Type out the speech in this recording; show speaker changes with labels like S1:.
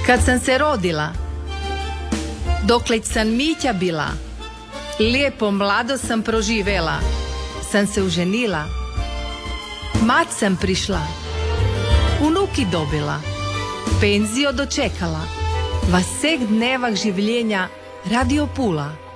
S1: Kad sam se rodila, dokleć sam Mića bila, lijepo mlado sam proživela, sam se uženila, mat sam prišla, unuki dobila, penzio dočekala, vasek dnevak življenja radio pula.